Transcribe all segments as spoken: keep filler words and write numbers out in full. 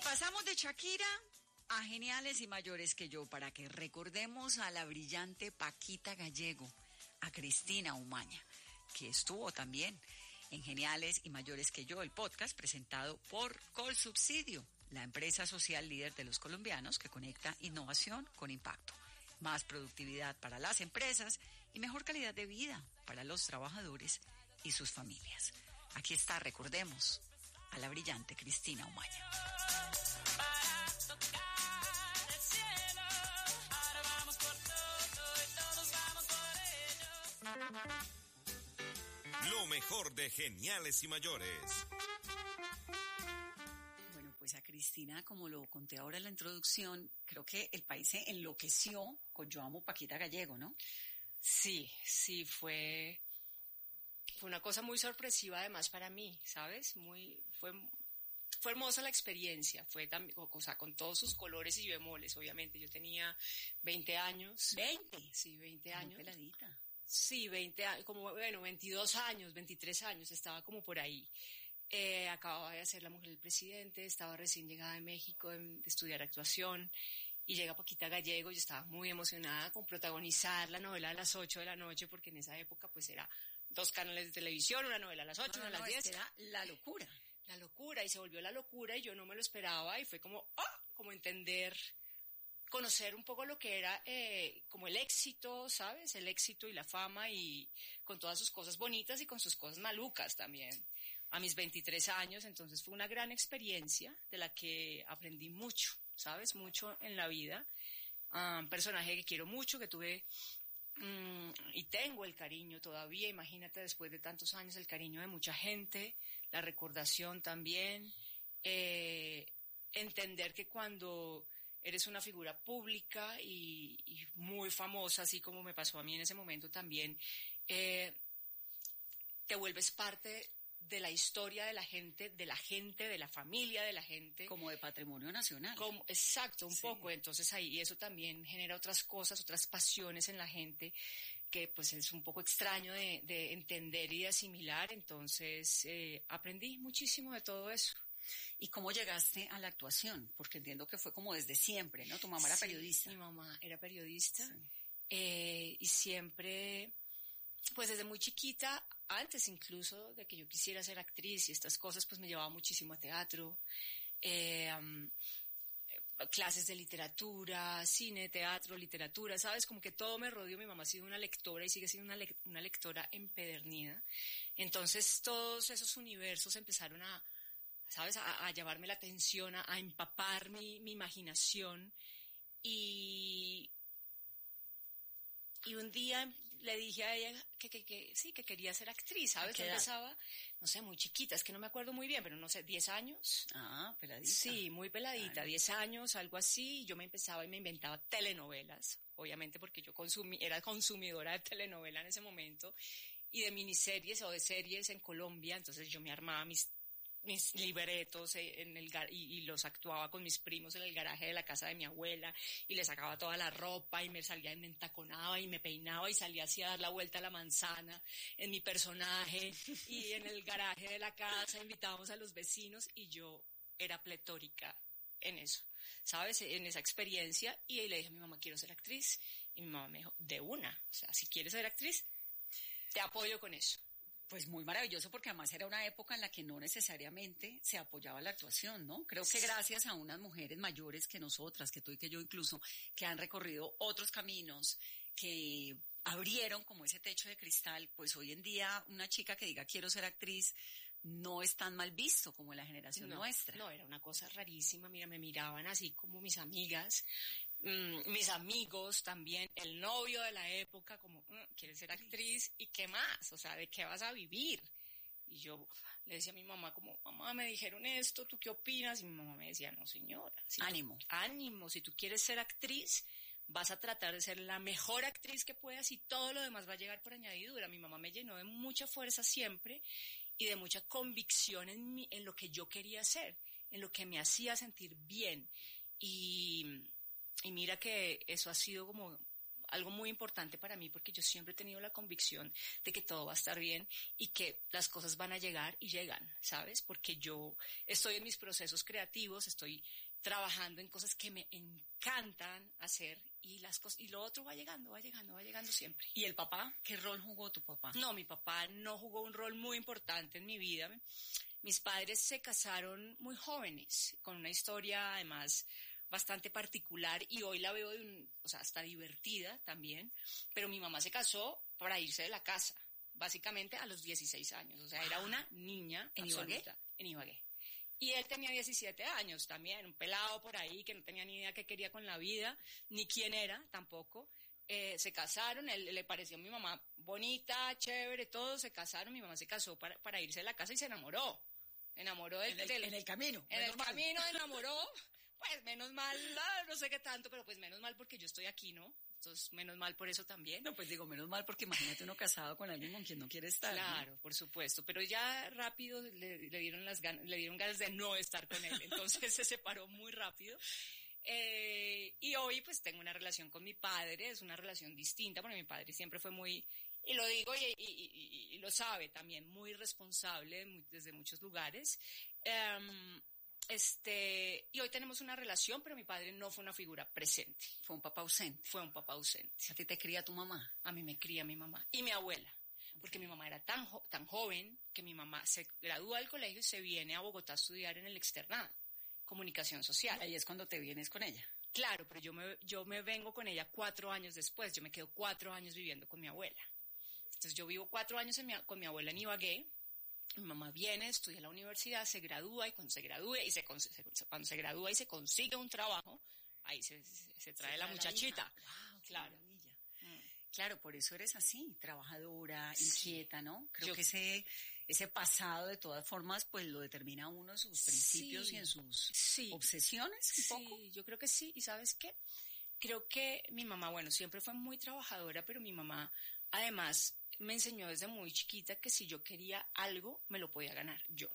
Pasamos de Shakira a Geniales y Mayores que Yo para que recordemos a la brillante Paquita Gallego, a Cristina Umaña, que estuvo también en Geniales y Mayores que Yo, el podcast presentado por Colsubsidio, la empresa social líder de los colombianos que conecta innovación con impacto, más productividad para las empresas y mejor calidad de vida para los trabajadores y sus familias. Aquí está, recordemos, a la brillante Cristina Umaña. Lo mejor de Geniales y Mayores. Bueno, pues a Cristina, como lo conté ahora en la introducción, creo que el país se enloqueció con Yo Amo Paquita Gallego, ¿no? Sí, sí, fue, fue una cosa muy sorpresiva además para mí, ¿sabes? Muy, fue, fue hermosa la experiencia, fue también, o sea, con todos sus colores y bemoles, obviamente. Yo tenía veinte años. ¿veinte? Sí, veinte años. Muy peladita. Sí, veinte años, como, bueno, veintidós años, veintitrés años, estaba como por ahí. Eh, acababa de ser la mujer del presidente, estaba recién llegada de México de, de estudiar actuación, y llega Paquita Gallego. Yo estaba muy emocionada con protagonizar la novela a las ocho de la noche, porque en esa época pues era dos canales de televisión, una novela a las ocho, no, una no, a las diez. Era la locura. La locura, y se volvió la locura, y yo no me lo esperaba, y fue como, ¡ah! Como entender, conocer un poco lo que era eh, como el éxito, ¿sabes? El éxito y la fama, y con todas sus cosas bonitas y con sus cosas malucas también. A mis veintitrés años, entonces fue una gran experiencia de la que aprendí mucho, ¿sabes? Mucho en la vida. Uh, un personaje que quiero mucho, que tuve um, y tengo el cariño todavía, imagínate, después de tantos años, el cariño de mucha gente, la recordación también, eh, entender que cuando eres una figura pública y, y muy famosa, así como me pasó a mí en ese momento también, eh, te vuelves parte de la historia de la gente, de la gente, de la familia de la gente. Como de patrimonio nacional. Como, exacto, un sí. poco. Entonces ahí eso también genera otras cosas, otras pasiones en la gente, que pues es un poco extraño de, de entender y de asimilar. Entonces eh, aprendí muchísimo de todo eso. ¿Y cómo llegaste a la actuación? Porque entiendo que fue como desde siempre, ¿no? Tu mamá era sí, periodista. Mi mamá era periodista, sí. eh, y siempre, pues desde muy chiquita, antes incluso de que yo quisiera ser actriz y estas cosas, pues me llevaba muchísimo a teatro, eh, um, clases de literatura, cine, teatro, literatura, ¿sabes? Como que todo me rodeó. Mi mamá ha sido una lectora y sigue siendo una, le- una lectora empedernida. Entonces todos esos universos empezaron a, ¿sabes? A, a llamarme la atención, a, a empapar mi, mi imaginación. Y, y un día le dije a ella que, que, que sí, que quería ser actriz, ¿sabes? Yo empezaba, no sé, muy chiquita, es que no me acuerdo muy bien, pero no sé, diez años. Ah, peladita. Sí, muy peladita, Claro. diez años, algo así. Y yo me empezaba y me inventaba telenovelas, obviamente porque yo consumí, era consumidora de telenovela en ese momento, y de miniseries o de series en Colombia. Entonces yo me armaba mis mis libretos en el gar- y, y los actuaba con mis primos en el garaje de la casa de mi abuela, y le sacaba toda la ropa y me salía y me entaconaba y me peinaba y salía así a dar la vuelta a la manzana en mi personaje, y en el garaje de la casa invitábamos a los vecinos, y yo era pletórica en eso, ¿sabes? En esa experiencia. Y le dije a mi mamá, quiero ser actriz, y mi mamá me dijo, de una, o sea, si quieres ser actriz, te apoyo con eso. Pues muy maravilloso, porque además era una época en la que no necesariamente se apoyaba la actuación, ¿no? Creo que gracias a unas mujeres mayores que nosotras, que tú y que yo incluso, que han recorrido otros caminos, que abrieron como ese techo de cristal, pues hoy en día una chica que diga quiero ser actriz no es tan mal visto como en la generación no, nuestra. No, era una cosa rarísima. Mira, me miraban así como mis amigas, mmm, mis amigos también, el novio de la época, como, mmm, ¿quieres ser actriz? ¿Y qué más? O sea, ¿de qué vas a vivir? Y yo le decía a mi mamá como, mamá, me dijeron esto, ¿tú qué opinas? Y mi mamá me decía, no señora. Si ánimo. Tú, ánimo, si tú quieres ser actriz, vas a tratar de ser la mejor actriz que puedas, y todo lo demás va a llegar por añadidura. Mi mamá me llenó de mucha fuerza siempre y de mucha convicción en mí, en lo que yo quería hacer, en lo que me hacía sentir bien. Y, y mira que eso ha sido como algo muy importante para mí, porque yo siempre he tenido la convicción de que todo va a estar bien y que las cosas van a llegar y llegan, ¿sabes? Porque yo estoy en mis procesos creativos, estoy trabajando en cosas que me encantan hacer y las cosas, y lo otro va llegando, va llegando, va llegando siempre. ¿Y el papá? ¿Qué rol jugó tu papá? No, mi papá no jugó un rol muy importante en mi vida. Mis padres se casaron muy jóvenes, con una historia además bastante particular, y hoy la veo de un, o sea, hasta divertida también, pero mi mamá se casó para irse de la casa, básicamente a los dieciséis años, o sea, era una niña ¿En absoluta, Ibagué? En Ibagué. Y él tenía diecisiete años también, un pelado por ahí que no tenía ni idea qué quería con la vida, ni quién era tampoco. Eh, se casaron, él le pareció a mi mamá bonita, chévere, todo, se casaron, mi mamá se casó para, para irse de la casa y se enamoró. Enamoró del, En el, del, en el camino. En el normal. camino enamoró, pues menos mal, no sé qué tanto, pero pues menos mal porque yo estoy aquí, ¿no? Entonces, menos mal por eso también. No, pues digo, menos mal, porque imagínate uno casado con alguien con quien no quiere estar. Claro, ¿no? por supuesto, pero ya rápido le, le dieron las ganas, le dieron ganas de no estar con él, entonces se separó muy rápido. Eh, y hoy pues tengo una relación con mi padre, es una relación distinta, porque mi padre siempre fue muy, y lo digo y, y, y, y lo sabe también, muy responsable muy, desde muchos lugares. Um, Este, y hoy tenemos una relación, pero mi padre no fue una figura presente. Fue un papá ausente. Fue un papá ausente. ¿A ti te cría tu mamá? A mí me cría mi mamá y mi abuela, porque mi mamá era tan, jo- tan joven que mi mamá se gradúa del colegio y se viene a Bogotá a estudiar en el externado, comunicación social. Ahí es cuando te vienes con ella. Claro, pero yo me, yo me vengo con ella cuatro años después, yo me quedo cuatro años viviendo con mi abuela. Entonces yo vivo cuatro años en mi, con mi abuela en Ibagué. Mi mamá viene, estudia en la universidad, se gradúa, y cuando se gradúe y se, se cuando se gradúa y se consigue un trabajo, ahí se, se, se trae Se la trae muchachita. La wow, claro. Mm. Claro, por eso eres así, trabajadora, sí. Inquieta, ¿no? Creo Yo, que ese ese pasado, de todas formas, pues lo determina uno en sus principios sí, y en sus sí, obsesiones, un sí, poco. Yo creo que sí, y ¿sabes qué? Creo que mi mamá, bueno, siempre fue muy trabajadora, pero mi mamá, además, me enseñó desde muy chiquita que si yo quería algo, me lo podía ganar yo.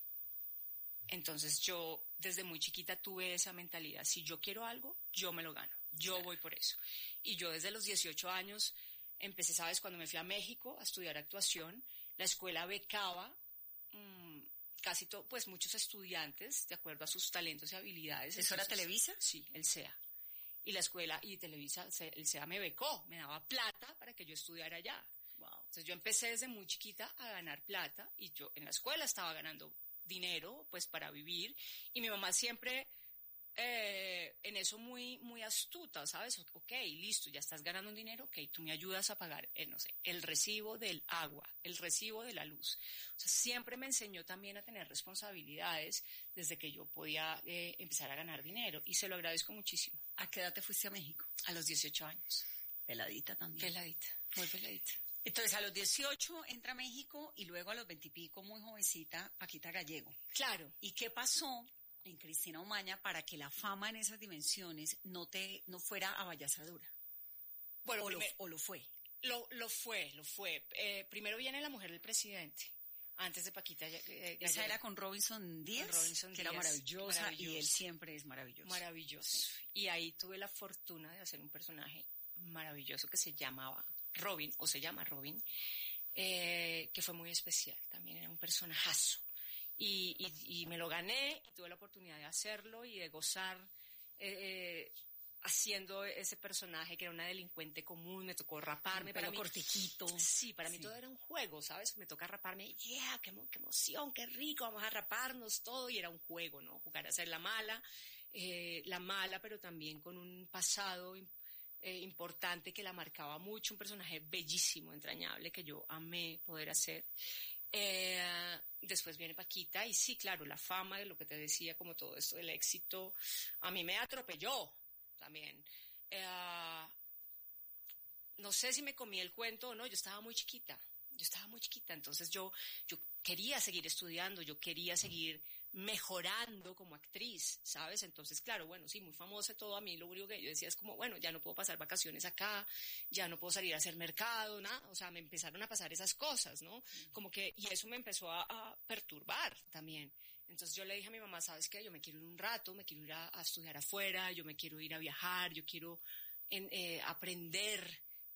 Entonces yo desde muy chiquita tuve esa mentalidad, si yo quiero algo, yo me lo gano, yo claro. voy por eso. Y yo desde los dieciocho años empecé, ¿sabes? Cuando me fui a México a estudiar actuación, la escuela becaba mmm, casi todo, pues muchos estudiantes, de acuerdo a sus talentos y habilidades. ¿Eso Entonces, era Televisa? Sí, el C E A. Y la escuela y Televisa, el C E A me becó, me daba plata para que yo estudiara allá. Wow. Entonces yo empecé desde muy chiquita a ganar plata y yo en la escuela estaba ganando dinero pues para vivir y mi mamá siempre eh, en eso muy muy astuta, ¿sabes? Ok, listo, ya estás ganando un dinero, ok, tú me ayudas a pagar, eh, no sé, el recibo del agua, el recibo de la luz. O sea, siempre me enseñó también a tener responsabilidades desde que yo podía eh, empezar a ganar dinero y se lo agradezco muchísimo. ¿A qué edad te fuiste a México? A los dieciocho años. Peladita también. Peladita, muy peladita. Entonces, a los dieciocho entra a México y luego a los veinte y pico, muy jovencita, Paquita Gallego. Claro. ¿Y qué pasó en Cristina Umaña para que la fama en esas dimensiones no te no fuera abayazadora? Bueno, ¿O, primer, lo, ¿O lo fue? Lo, lo fue, lo fue. Eh, primero viene La mujer del presidente, antes de Paquita eh, Gallego. Esa era con Robinson Díaz, con Robinson que Díaz, era maravillosa, maravilloso. Y él siempre es maravilloso. Maravilloso. Sí. Y ahí tuve la fortuna de hacer un personaje maravilloso que se llamaba Robin, o se llama Robin, eh, que fue muy especial, también era un personajazo. Y, y, y me lo gané, y tuve la oportunidad de hacerlo y de gozar eh, haciendo ese personaje que era una delincuente común, me tocó raparme. Pero para mí, cortiquito. Sí, para mí sí. todo era un juego, ¿sabes? Me toca raparme, yeah, qué, qué emoción, qué rico, vamos a raparnos todo, y era un juego, ¿no? Jugar a ser la mala, eh, la mala, pero también con un pasado Eh, importante que la marcaba mucho, un personaje bellísimo, entrañable, que yo amé poder hacer. Eh, después viene Paquita y sí, claro, la fama de lo que te decía, como todo esto del éxito, a mí me atropelló también. Eh, no sé si me comí el cuento o no, yo estaba muy chiquita, yo estaba muy chiquita, entonces yo, yo quería seguir estudiando, yo quería seguir mejorando como actriz, ¿sabes? Entonces, claro, bueno, sí, muy famosa todo, a mí lo único que yo decía es como, bueno, ya no puedo pasar vacaciones acá, ya no puedo salir a hacer mercado, nada, o sea, me empezaron a pasar esas cosas, ¿no? Como que, y eso me empezó a, a perturbar también. Entonces yo le dije a mi mamá, ¿sabes qué? Yo me quiero ir un rato, me quiero ir a, a estudiar afuera, yo me quiero ir a viajar, yo quiero en, eh, aprender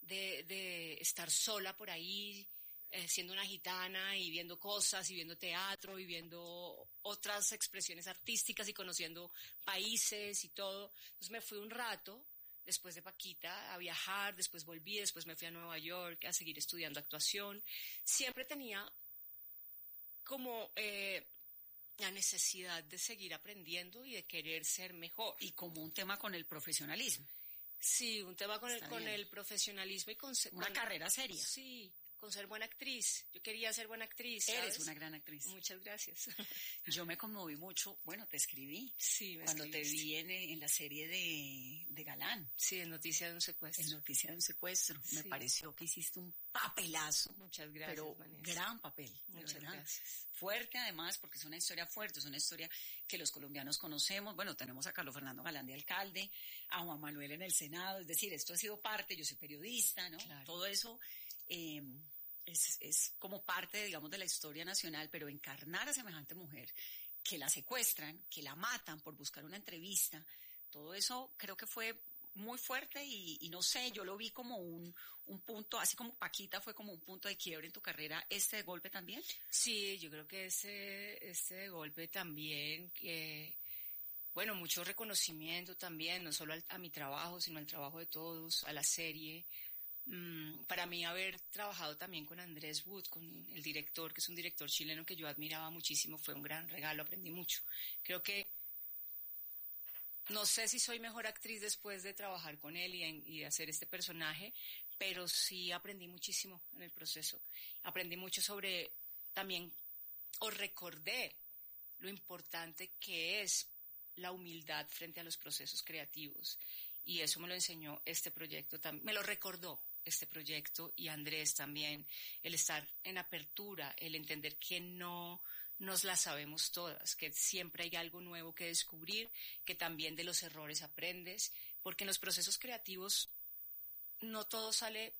de, de estar sola por ahí, eh, siendo una gitana y viendo cosas y viendo teatro y viendo otras expresiones artísticas y conociendo países y todo. Entonces me fui un rato después de Paquita a viajar, después volví, después me fui a Nueva York a seguir estudiando actuación. Siempre tenía como eh, la necesidad de seguir aprendiendo y de querer ser mejor. Y como un tema con el profesionalismo. Sí, un tema con, el, con el profesionalismo y con... Una con, carrera seria. Sí, con ser buena actriz. Yo quería ser buena actriz, ¿sabes? Eres una gran actriz. Muchas gracias. Yo me conmoví mucho, bueno, te escribí. Sí, me cuando escribiste. te vi en, en la serie de, de Galán. Sí, en Noticia de un secuestro. En Noticia de un secuestro. Sí. Me pareció que hiciste un papelazo. Muchas gracias, pero Vanessa. Gran papel. Muchas verdad. Gracias. Fuerte además, porque es una historia fuerte, es una historia que los colombianos conocemos. Bueno, tenemos a Carlos Fernando Galán de alcalde, a Juan Manuel en el Senado, es decir, esto ha sido parte, yo soy periodista, ¿no? Claro. Todo eso eh, es, es como parte, digamos, de la historia nacional, pero encarnar a semejante mujer, que la secuestran, que la matan por buscar una entrevista, todo eso creo que fue muy fuerte y, y no sé, yo lo vi como un, un punto, así como Paquita fue como un punto de quiebre en tu carrera, ¿este golpe también? Sí, yo creo que este, este golpe también, que, bueno, mucho reconocimiento también, no solo al, a mi trabajo, sino al trabajo de todos, a la serie. Mm, para mí haber trabajado también con Andrés Wood, con el director, que es un director chileno que yo admiraba muchísimo, fue un gran regalo, aprendí mucho. Creo que no sé si soy mejor actriz después de trabajar con él y, en, y de hacer este personaje, pero sí aprendí muchísimo en el proceso. Aprendí mucho sobre también, o recordé lo importante que es la humildad frente a los procesos creativos. Y eso me lo enseñó este proyecto también, me lo recordó este proyecto y Andrés también, el estar en apertura, el entender que no nos la sabemos todas, que siempre hay algo nuevo que descubrir, que también de los errores aprendes, porque en los procesos creativos no todo sale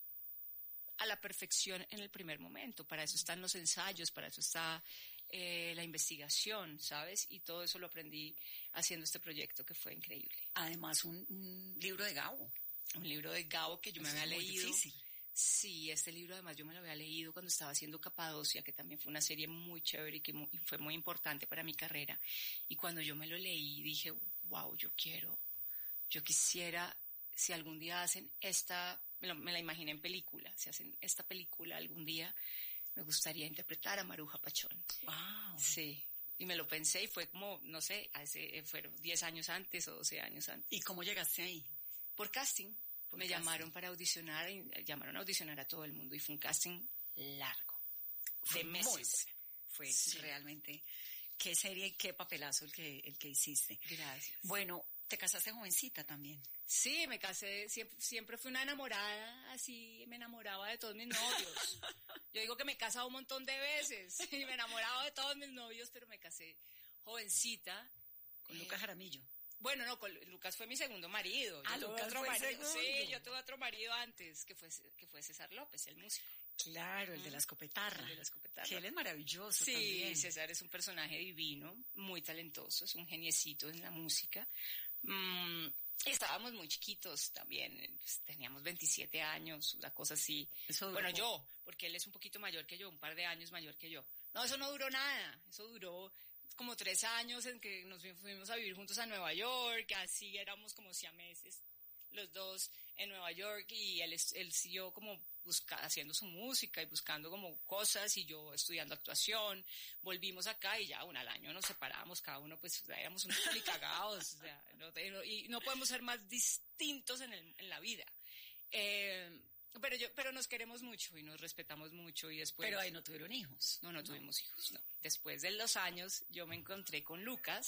a la perfección en el primer momento, para eso están los ensayos, para eso está eh, la investigación, ¿sabes? Y todo eso lo aprendí haciendo este proyecto que fue increíble. Además, un, un libro de Gabo. Un libro de Gabo que yo eso me había es muy leído. Difícil. Sí, este libro además yo me lo había leído cuando estaba haciendo Capadocia, que también fue una serie muy chévere y que muy, fue muy importante para mi carrera. Y cuando yo me lo leí dije, wow, yo quiero, yo quisiera, si algún día hacen esta, me, lo, me la imaginé en película, si hacen esta película algún día, me gustaría interpretar a Maruja Pachón. Wow. Sí, y me lo pensé y fue como, no sé, hace, fueron diez años antes o doce años antes. ¿Y cómo llegaste ahí? Por casting. Me casting. llamaron para audicionar, y llamaron a audicionar a todo el mundo y fue un casting largo, fue de meses. Muy bueno. Fue sí. realmente, qué serie y qué papelazo el que, el que hiciste. Gracias. Bueno, te casaste jovencita también. Sí, me casé, siempre, siempre fui una enamorada, así me enamoraba de todos mis novios. Yo digo que me he casado un montón de veces y me enamoraba de todos mis novios, pero me casé jovencita. Con eh, Lucas Jaramillo. Bueno, no, con, Lucas fue mi segundo marido. Ah, yo Lucas tuve otro fue marido. segundo. Sí, yo tuve otro marido antes, que fue, que fue César López, el músico. Claro, el de la escopetarra. El de la escopetarra. Que él es maravilloso sí, también. Sí, César es un personaje divino, muy talentoso, es un geniecito en la música. Mm, estábamos muy chiquitos también, pues, teníamos veintisiete años, una cosa así. Eso bueno, yo, porque él es un poquito mayor que yo, un par de años mayor que yo. No, eso no duró nada, eso duró como tres años en que nos fuimos a vivir juntos a Nueva York, así éramos como siameses los dos en Nueva York y él, él siguió como busca, haciendo su música y buscando como cosas y yo estudiando actuación. Volvimos acá y ya un al año nos separamos, cada uno pues éramos unos cagados, o sea, no, y no podemos ser más distintos en, el, en la vida. Eh, pero yo, pero nos queremos mucho y nos respetamos mucho y después... Pero ahí no tuvieron hijos. No, no tuvimos no. hijos, no. Después de los años yo me encontré con Lucas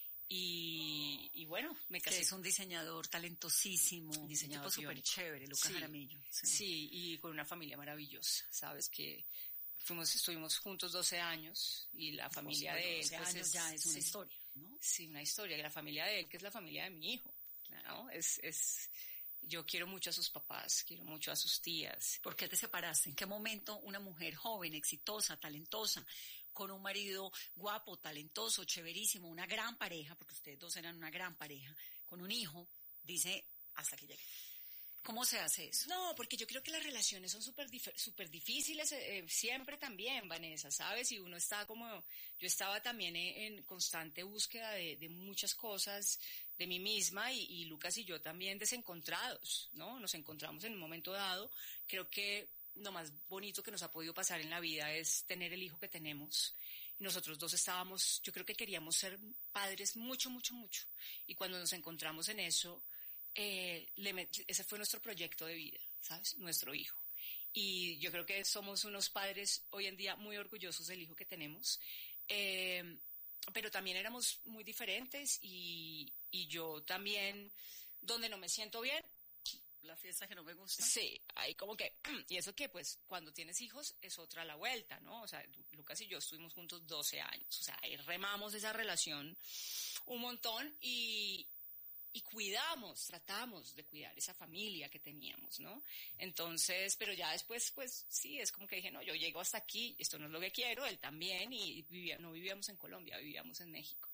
y, y bueno, me casé. Que es un diseñador talentosísimo, un diseñador un tipo súper chévere, Lucas sí, Jaramillo. Sí. sí, y con una familia maravillosa, ¿sabes? Que fuimos, estuvimos juntos doce años y la familia doce, de él... doce pues años es, ya es una sí, historia, ¿no? Sí, una historia, que la familia de él, que es la familia de mi hijo, ¿no? Es... es Yo quiero mucho a sus papás, quiero mucho a sus tías. ¿Por qué te separaste? ¿En qué momento una mujer joven, exitosa, talentosa, con un marido guapo, talentoso, chéverísimo, una gran pareja, porque ustedes dos eran una gran pareja, con un hijo, dice, hasta que llegue? ¿Cómo se hace eso? No, porque yo creo que las relaciones son súper dif- súper difíciles, eh, siempre también, Vanessa, ¿sabes? Y uno está como, yo estaba también en, en constante búsqueda de, de muchas cosas de mí misma y, y Lucas y yo también desencontrados, ¿no? Nos encontramos en un momento dado. Creo que lo más bonito que nos ha podido pasar en la vida es tener el hijo que tenemos. Nosotros dos estábamos, yo creo que queríamos ser padres mucho, mucho, mucho. Y cuando nos encontramos en eso, Eh, le met- ese fue nuestro proyecto de vida, ¿sabes? Nuestro hijo. Y yo creo que somos unos padres hoy en día muy orgullosos del hijo que tenemos, eh, pero también éramos muy diferentes y, y yo también, donde no me siento bien, La fiesta que no me gusta. sí, ahí como que, y eso que pues cuando tienes hijos es otra la vuelta, ¿no? O sea, Lucas y yo estuvimos juntos doce años, o sea, ahí remamos esa relación un montón y y cuidamos, tratamos de cuidar esa familia que teníamos, ¿no? Entonces, pero ya después, pues sí, es como que dije, no, yo llego hasta aquí, esto no es lo que quiero, él también, y vivía, no vivíamos en Colombia, vivíamos en México.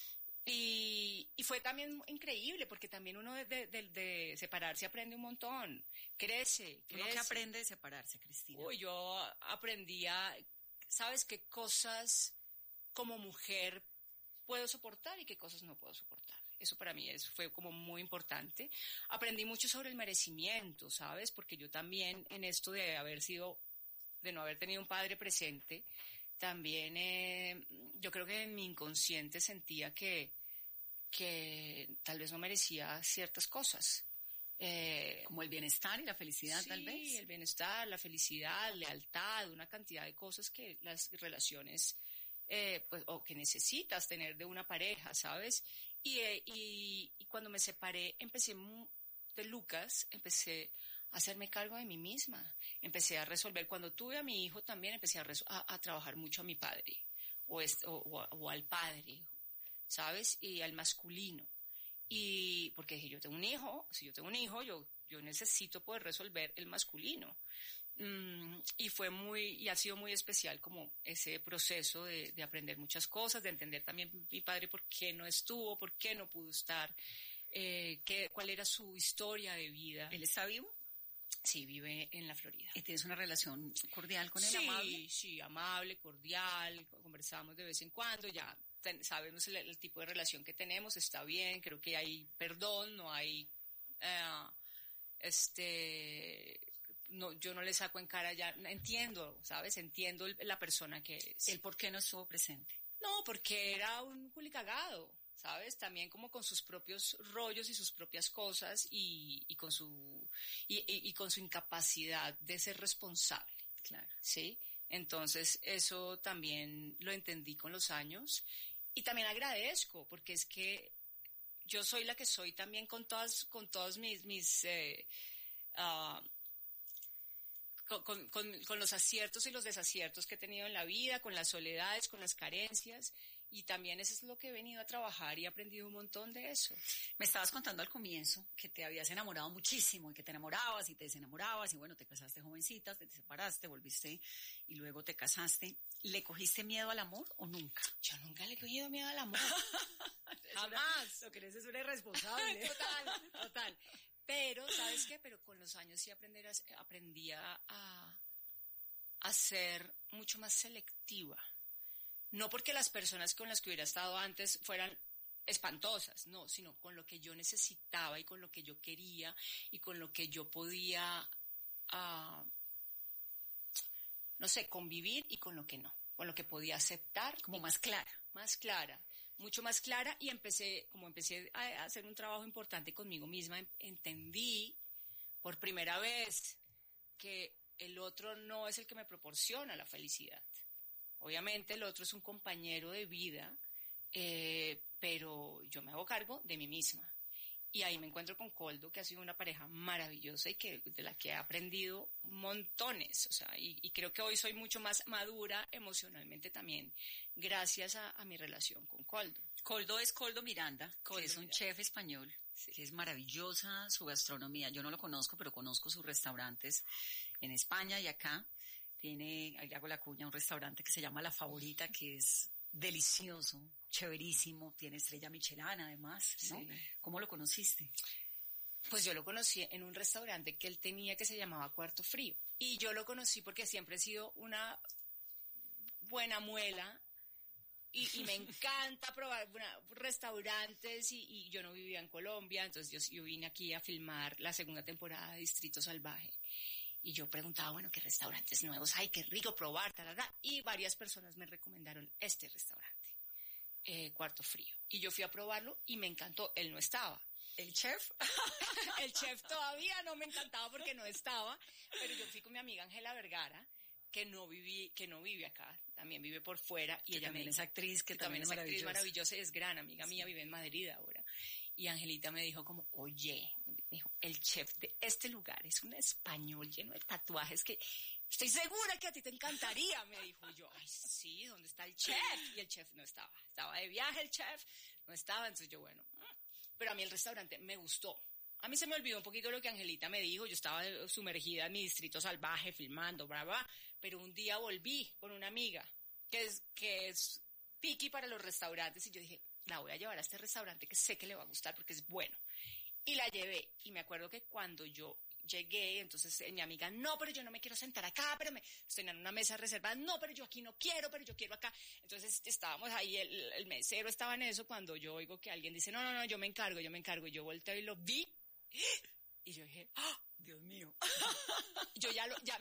Y, y fue también increíble, porque también uno de, de, de, de separarse aprende un montón, crece, crece. ¿Uno qué aprende de separarse, Cristina? Uy, yo aprendía, ¿sabes qué cosas como mujer puedo soportar y qué cosas no puedo soportar? Eso para mí es, fue como muy importante. Aprendí mucho sobre el merecimiento, ¿sabes? Porque yo también en esto de haber sido, de no haber tenido un padre presente, también eh, yo creo que en mi inconsciente sentía que, que tal vez no merecía ciertas cosas. Eh, como el bienestar y la felicidad, sí, tal vez. Sí, el bienestar, la felicidad, lealtad, una cantidad de cosas que las relaciones, eh, pues, o que necesitas tener de una pareja, ¿sabes? Y, eh, y, y cuando me separé, empecé de Lucas, empecé a hacerme cargo de mí misma, empecé a resolver. Cuando tuve a mi hijo también empecé a, a, a trabajar mucho a mi padre, o, es, o, o, o al padre, ¿sabes? Y al masculino. Y porque dije, yo tengo un hijo, si yo tengo un hijo, yo, yo necesito poder resolver el masculino. Mm, y fue muy, y ha sido muy especial como ese proceso de, de aprender muchas cosas, de entender también mi padre por qué no estuvo, por qué no pudo estar, eh, qué, cuál era su historia de vida. ¿Él está vivo? Sí, vive en la Florida. ¿Y tienes una relación cordial con él, sí, amable? Sí, sí, amable, cordial, conversamos de vez en cuando, ya ten, sabemos el, el tipo de relación que tenemos, está bien, creo que hay perdón, no hay, uh, este... No, yo no le saco en cara ya, entiendo, ¿sabes? Entiendo el, la persona que es. ¿El por qué no estuvo presente? No, porque era un culicagado, ¿sabes? También como con sus propios rollos y sus propias cosas y, y con su y, y, y con su incapacidad de ser responsable, claro, ¿sí? Entonces eso también lo entendí con los años y también agradezco porque es que yo soy la que soy también con todas con todos mis mis eh, uh, Con, con, con, con los aciertos y los desaciertos que he tenido en la vida, con las soledades, con las carencias, y también eso es lo que he venido a trabajar y he aprendido un montón de eso. Me estabas contando al comienzo que te habías enamorado muchísimo y que te enamorabas y te desenamorabas y bueno, te casaste jovencita, te separaste, volviste y luego te casaste. ¿Le cogiste miedo al amor o nunca? Yo nunca le he cogido miedo al amor. Jamás. Lo que eres es una irresponsable. Total, total. Pero, ¿sabes qué? Pero con los años sí aprender a, aprendí a, a ser mucho más selectiva. No porque las personas con las que hubiera estado antes fueran espantosas, no, sino con lo que yo necesitaba y con lo que yo quería y con lo que yo podía, uh, no sé, convivir y con lo que no, con lo que podía aceptar. Como más clara. Más clara. Mucho más clara y empecé, como empecé a hacer un trabajo importante conmigo misma, entendí por primera vez que el otro no es el que me proporciona la felicidad. Obviamente el otro es un compañero de vida, eh, pero yo me hago cargo de mí misma. Y ahí me encuentro con Coldo, que ha sido una pareja maravillosa y que de la que he aprendido montones. O sea, y, y creo que hoy soy mucho más madura emocionalmente también, gracias a, a mi relación con Coldo. Coldo es Coldo Miranda, Coldo que es un Miranda. chef español, sí. Que es maravillosa su gastronomía. Yo no lo conozco, pero conozco sus restaurantes en España y acá. Tiene, ahí le hago la cuña, un restaurante que se llama La Favorita, que es delicioso, chéverísimo, tiene estrella Michelin además, ¿no? Sí. ¿Cómo lo conociste? pues yo lo conocí en un restaurante que él tenía que se llamaba Cuarto Frío. Y yo lo conocí porque siempre he sido una buena muela y, y me encanta probar una, restaurantes y, y yo no vivía en Colombia, entonces yo, yo vine aquí a filmar la segunda temporada de Distrito Salvaje. Y yo preguntaba, bueno, ¿qué restaurantes nuevos hay? Qué rico probar, tarara. Y varias personas me recomendaron este restaurante, eh, Cuarto Frío. Y yo fui a probarlo y me encantó. Él no estaba. ¿El chef? El chef todavía no me encantaba porque no estaba, pero yo fui con mi amiga Ángela Vergara, que no viví, que no vive acá, también vive por fuera, y que ella también me es actriz, que, que también, también es actriz maravillosa y es gran amiga mía, vive en Madrid ahora. Y Angelita me dijo como, oye, me dijo, el chef de este lugar es un español lleno de tatuajes que estoy segura que a ti te encantaría, me dijo. Yo, ay, sí, ¿dónde está el chef? Y el chef no estaba, estaba de viaje el chef, no estaba, entonces yo, bueno, pero a mí el restaurante me gustó. A mí se me olvidó un poquito lo que Angelita me dijo, yo estaba sumergida en mi Distrito Salvaje, filmando, bla, bla, pero un día volví con una amiga que es, que es picky para los restaurantes y yo dije, la voy a llevar a este restaurante que sé que le va a gustar porque es bueno. Y la llevé y me acuerdo que cuando yo llegué, entonces eh, mi amiga, no, pero yo no me quiero sentar acá, pero me tenían una mesa reservada, no, pero yo aquí no quiero, pero yo quiero acá. Entonces estábamos ahí, el, el mesero estaba en eso cuando yo oigo que alguien dice, no, no, no, yo me encargo, yo me encargo. Y yo volteo y lo vi y yo dije, ¡oh, Dios mío! Yo ya, lo, ya